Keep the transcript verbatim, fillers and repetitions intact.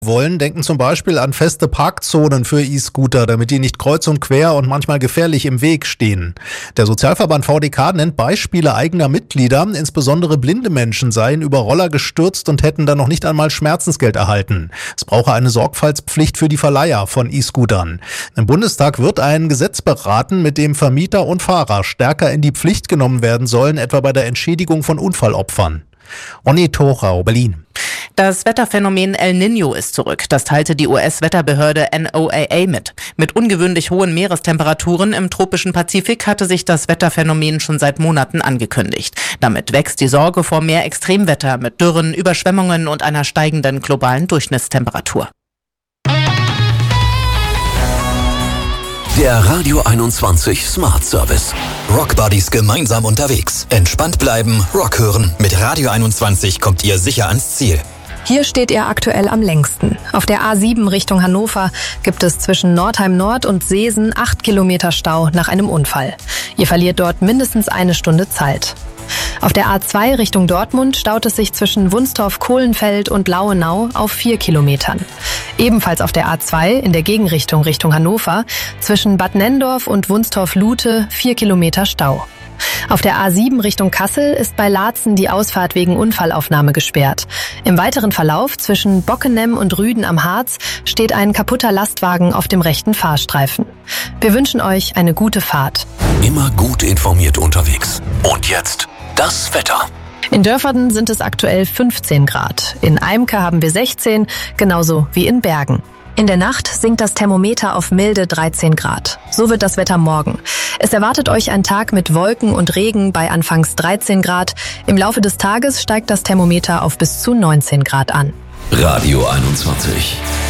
wollen, denken zum Beispiel an feste Parkzonen für E-Scooter, damit die nicht kreuz und quer und manchmal gefährlich im Weg stehen. Der Sozialverband V D K nennt Beispiele eigener Mitglieder, insbesondere blinde Menschen seien über Roller gestürzt und hätten dann noch nicht einmal Schmerzensgeld erhalten. Es brauche eine Sorgfaltspflicht für die Verleiher von E-Scootern. Im Bundestag wird ein Gesetz beraten, mit dem Vermieter und Fahrer stärker in die Pflicht genommen werden sollen, etwa bei der Entschädigung von Unfallopfern. Ronny Thorau, Berlin. Das Wetterphänomen El Niño ist zurück. Das teilte die U S-Wetterbehörde N O A A mit. Mit ungewöhnlich hohen Meerestemperaturen im tropischen Pazifik hatte sich das Wetterphänomen schon seit Monaten angekündigt. Damit wächst die Sorge vor mehr Extremwetter mit Dürren, Überschwemmungen und einer steigenden globalen Durchschnittstemperatur. Der Radio einundzwanzig Smart Service. Rock Buddies gemeinsam unterwegs. Entspannt bleiben, Rock hören. Mit Radio einundzwanzig kommt ihr sicher ans Ziel. Hier steht ihr aktuell am längsten. Auf der A sieben Richtung Hannover gibt es zwischen Nordheim Nord und Seesen acht Kilometer Stau nach einem Unfall. Ihr verliert dort mindestens eine Stunde Zeit. Auf der A zwei Richtung Dortmund staut es sich zwischen Wunstorf-Kohlenfeld und Lauenau auf vier Kilometern. Ebenfalls auf der A zwei in der Gegenrichtung Richtung Hannover zwischen Bad Nenndorf und Wunstorf-Lute vier Kilometer Stau. Auf der A sieben Richtung Kassel ist bei Laatzen die Ausfahrt wegen Unfallaufnahme gesperrt. Im weiteren Verlauf zwischen Bockenem und Rüden am Harz steht ein kaputter Lastwagen auf dem rechten Fahrstreifen. Wir wünschen euch eine gute Fahrt. Immer gut informiert unterwegs. Und jetzt das Wetter. In Dörferden sind es aktuell fünfzehn Grad. In Eimke haben wir sechzehn, genauso wie in Bergen. In der Nacht sinkt das Thermometer auf milde dreizehn Grad. So wird das Wetter morgen. Es erwartet euch ein Tag mit Wolken und Regen bei anfangs dreizehn Grad. Im Laufe des Tages steigt das Thermometer auf bis zu neunzehn Grad an. Radio einundzwanzig.